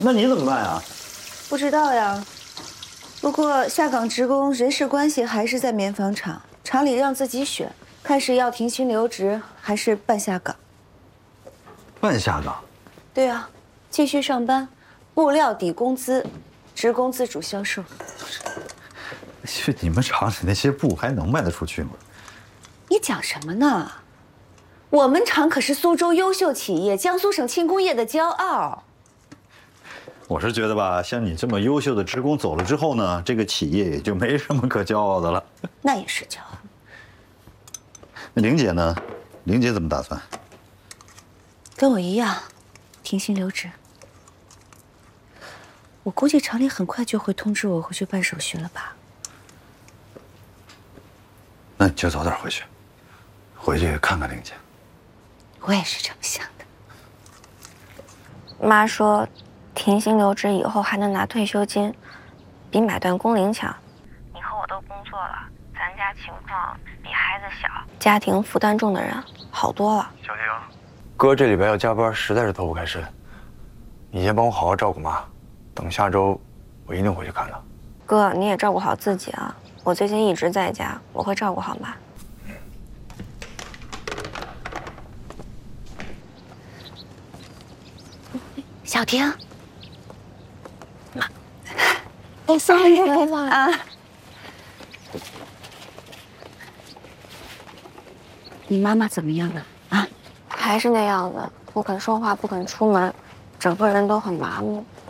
那你怎么办啊？ 不知道呀。不过下岗职工人事关系还是在棉纺厂，厂里让自己选，看是要停薪留职还是办下岗。 办下岗？ 对啊，继续上班，布料抵工资，职工自主销售。 去你们厂里那些布还能卖得出去吗？ 你讲什么呢？我们厂可是苏州优秀企业，江苏省轻工业的骄傲。 我是觉得吧，像你这么优秀的职工走了之后呢，这个企业也就没什么可骄傲的了。 那也是骄傲。 那玲姐呢？玲姐怎么打算？ 跟我一样，停薪留职。我估计厂里很快就会通知我回去办手续了吧？ 那你就早点回去，回去看看玲姐。 我也是这么想的。 妈说，停薪留职以后还能拿退休金，比买断工龄强。以后我都工作了，咱家情况比孩子小，家庭负担重的人好多了。 小婷，哥这礼拜要加班，实在是脱不开身。你先帮我好好照顾妈，等下周我一定回去看她。 哥，你也照顾好自己啊！我最近一直在家，我会照顾好妈。 小婷， 妈，哎，送你回来啊！ 你妈妈怎么样了啊？ 还是那样子，不肯说话，不肯出门，整个人都很麻木。